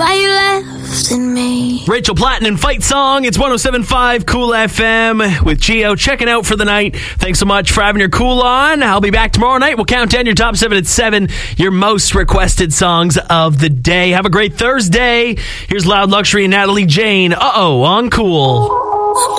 fire left in me. Rachel Platten and Fight Song. It's 107.5 Cool FM with Gio checking out for the night. Thanks so much for having your cool on. I'll be back tomorrow night. We'll count down your top 7 at 7, your most requested songs of the day. Have a great Thursday. Here's Loud Luxury and Natalie Jane. On Cool.